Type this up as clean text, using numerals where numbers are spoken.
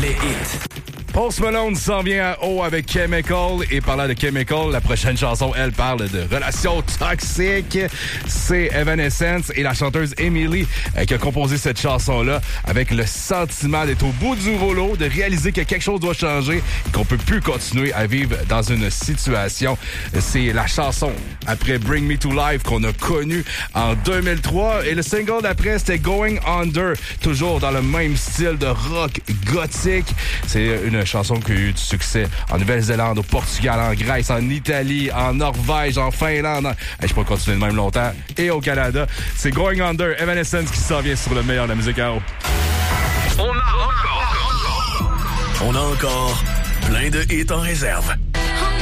les hits. Post Malone s'en vient à haut avec Chemical. Et parlant de Chemical, la prochaine chanson, elle parle de relations toxiques. C'est Evanescence et la chanteuse Emily qui a composé cette chanson-là avec le sentiment d'être au bout du rouleau, de réaliser que quelque chose doit changer et qu'on peut plus continuer à vivre dans une situation. C'est la chanson après Bring Me to Life qu'on a connue en 2003. Et le single d'après, c'était Going Under, toujours dans le même style de rock gothique. C'est une chanson qui a eu du succès en Nouvelle-Zélande, au Portugal, en Grèce, en Italie, en Norvège, en Finlande. Je peux continuer de même longtemps. Et au Canada, c'est Going Under, Evanescence qui s'en vient sur le meilleur de la musique à eau. On a encore plein de hits en réserve.